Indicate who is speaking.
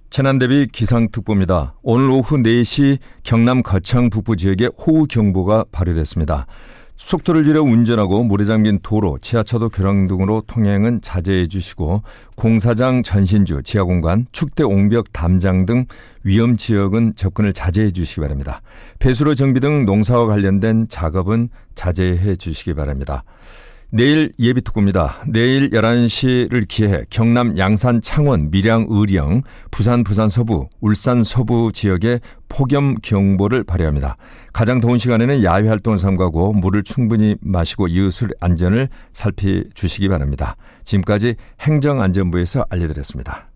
Speaker 1: 재난대비 기상특보입니다. 오늘 오후 4시 경남 거창 북부 지역에 호우경보가 발효됐습니다. 속도를 줄여 운전하고 물에 잠긴 도로, 지하차도 교량 등으로 통행은 자제해 주시고 공사장 전신주, 지하공간, 축대 옹벽 담장 등 위험 지역은 접근을 자제해 주시기 바랍니다. 배수로 정비 등 농사와 관련된 작업은 자제해 주시기 바랍니다. 내일 예비특보입니다. 내일 11시를 기해해 경남 양산 창원, 밀양 의령, 부산 서부, 울산 서부 지역에 폭염경보를 발효합니다. 가장 더운 시간에는 야외활동을 삼가고 물을 충분히 마시고 이웃의 안전을 살펴주시기 바랍니다. 지금까지 행정안전부에서 알려드렸습니다.